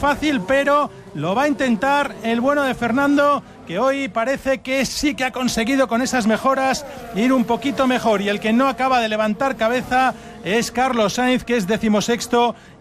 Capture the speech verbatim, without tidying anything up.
fácil, pero lo va a intentar el bueno de Fernando, que hoy parece que sí que ha conseguido con esas mejoras ir un poquito mejor, y el que no acaba de levantar cabeza es Carlos Sainz, que es decimosexto